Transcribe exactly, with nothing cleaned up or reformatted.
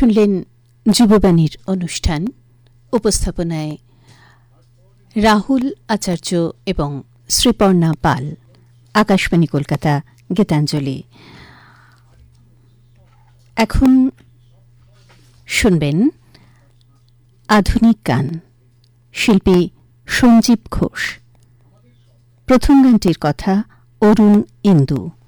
শুনলেন যুববাণীর অনুষ্ঠান। উপস্থাপনায় রাহুল আচার্য এবং শ্রীপর্ণা পাল। আকাশবাণী কলকাতা, গীতাঞ্জলি। এখন শুনবেন আধুনিক গান, শিল্পী সঞ্জীব ঘোষ। প্রথম গানটির কথা অরুণ ইন্দু।